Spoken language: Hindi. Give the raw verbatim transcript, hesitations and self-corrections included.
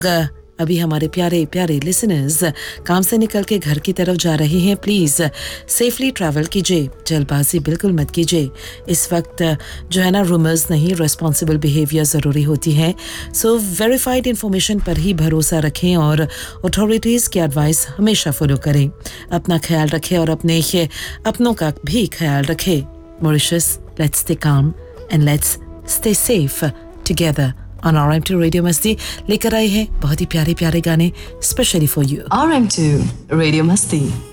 अभी हमारे प्यारे प्यारे लिसनर्स काम से निकल के घर की तरफ जा रहे हैं, प्लीज़ सेफली ट्रैवल कीजिए, जल्दबाजी बिल्कुल मत कीजिए। इस वक्त जो है ना रूमर्स नहीं, रिस्पॉन्सिबल बिहेवियर ज़रूरी होती है। सो वेरीफाइड इंफॉर्मेशन पर ही भरोसा रखें और अथॉरिटीज़ की एडवाइस हमेशा फॉलो करें। अपना ख्याल रखें और अपने अपनों का भी ख्याल रखें। Mauritius, let's stay calm and let's stay safe together. On R M two radio मस्ती लेकर आए हैं बहुत ही प्यारे प्यारे गाने specially for you. R M two radio मस्ती।